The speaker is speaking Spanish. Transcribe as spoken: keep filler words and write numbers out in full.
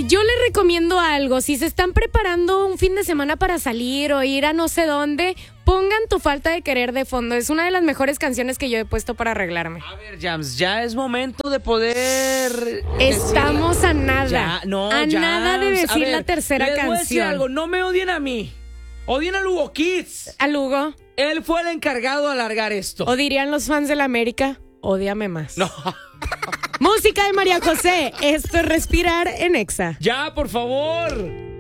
yo les recomiendo algo. Si se están preparando un fin de semana para salir o ir a no sé dónde, pongan Tu Falta de Querer de fondo. Es una de las mejores canciones que yo he puesto para arreglarme. A ver, Jams, ya es momento de poder... Estamos a nada. Ya, no, a Jams, nada de decir a ver, la tercera les voy a decir canción. algo, no me odien a mí. Odien a Lugo Kids. A Lugo. Él fue el encargado de alargar esto. O dirían los fans de la América, ódiame más. No. Música de María José. Esto es Respirar en Exa. Ya, por favor.